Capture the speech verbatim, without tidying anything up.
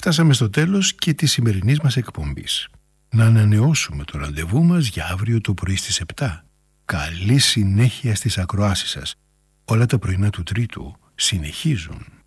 φτάσαμε στο τέλος και της σημερινής μας εκπομπής. Να ανανεώσουμε το ραντεβού μας για αύριο το πρωί στις επτά. Καλή συνέχεια στις ακροάσεις σας. Όλα τα πρωινά του Τρίτου συνεχίζουν.